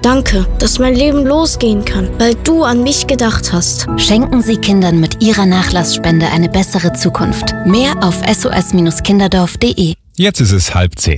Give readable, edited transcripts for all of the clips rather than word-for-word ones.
Danke, dass mein Leben losgehen kann, weil du an mich gedacht hast. Schenken Sie Kindern mit Ihrer Nachlassspende eine bessere Zukunft. Mehr auf sos-kinderdorf.de. Jetzt ist es 9:30.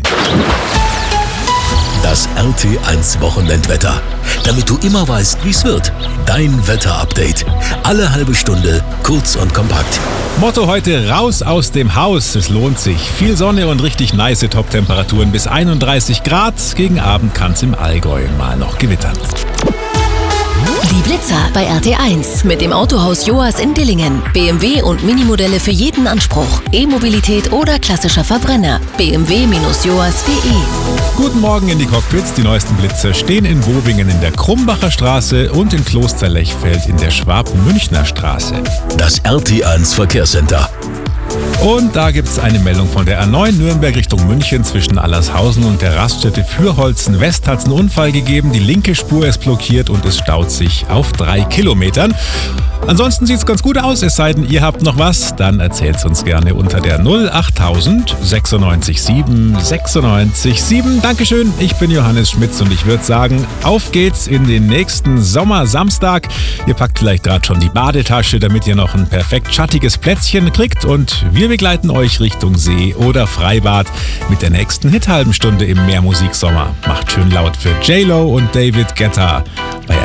Das RT1 Wochenendwetter. Damit du immer weißt, wie es wird. Dein Wetterupdate. Alle halbe Stunde, kurz und kompakt. Motto heute: raus aus dem Haus. Es lohnt sich. Viel Sonne und richtig nice Top-Temperaturen bis 31 Grad. Gegen Abend kann es im Allgäu mal noch gewittern. Die Blitzer bei RT1 mit dem Autohaus Joas in Dillingen. BMW und Minimodelle für jeden Anspruch. E-Mobilität oder klassischer Verbrenner. bmw-joas.de. Guten Morgen in die Cockpits. Die neuesten Blitzer stehen in Bobingen in der Krumbacher Straße und in Klosterlechfeld in der Schwab-Münchner Straße. Das RT1 Verkehrscenter. Und da gibt es eine Meldung von der A9 Nürnberg Richtung München. Zwischen Allershausen und der Raststätte Fürholzen West hat es einen Unfall gegeben. Die linke Spur ist blockiert und es staut sich auf 3 Kilometern. Ansonsten sieht es ganz gut aus, es sei denn, ihr habt noch was, dann erzählt es uns gerne unter der 08000 96 7 96 7. Dankeschön, ich bin Johannes Schmitz und ich würde sagen, auf geht's in den nächsten Sommersamstag. Ihr packt vielleicht gerade schon die Badetasche, damit ihr noch ein perfekt schattiges Plätzchen kriegt, und wir begleiten euch Richtung See oder Freibad mit der nächsten Hit-Halben Stunde im Meermusiksommer. Macht schön laut für J-Lo und David Guetta bei